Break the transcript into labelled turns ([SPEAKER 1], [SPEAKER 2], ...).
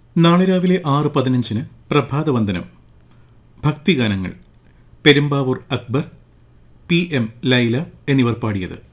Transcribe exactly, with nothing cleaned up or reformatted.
[SPEAKER 1] നാളെ രാവിലെ ആറ് പതിനഞ്ചിന് പ്രഭാതവന്ദനം, ഭക്തിഗാനങ്ങൾ, പെരുമ്പാവൂർ അക്ബർ, പി എം ലൈല എന്നിവർ പാടിയത്.